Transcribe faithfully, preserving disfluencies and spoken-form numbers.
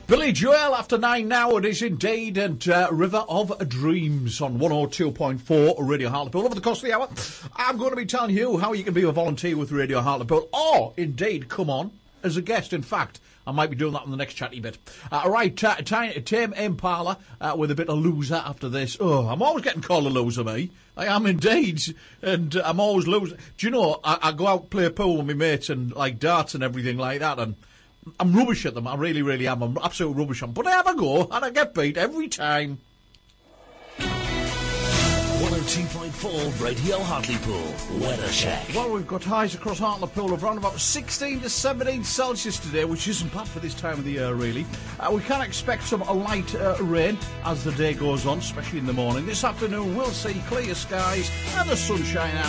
Billy Joel after nine now, it is indeed, and uh, River of Dreams on one oh two point four Radio Hartlepool. Over the course of the hour, I'm going to be telling you how you can be a volunteer with Radio Hartlepool, or indeed come on as a guest. In fact, I might be doing that in the next chatty bit. Uh, right, t- t- Tame Impala uh, with a bit of loser after this. Oh, I'm always getting called a loser, me. I am indeed, and uh, I'm always losing. Do you know, I, I go out play pool with my mates and like darts and everything like that, and I'm rubbish at them. I really, really am. I'm absolute rubbish at them. But I have a go, and I get beat every time. one oh two point four Radio Hartlepool Weather Check. Well, we've got highs across Hartlepool of around about sixteen to seventeen Celsius today, which isn't bad for this time of the year, really. Uh, we can expect some uh, light uh, rain as the day goes on, especially in the morning. This afternoon, we'll see clear skies and the sunshine out.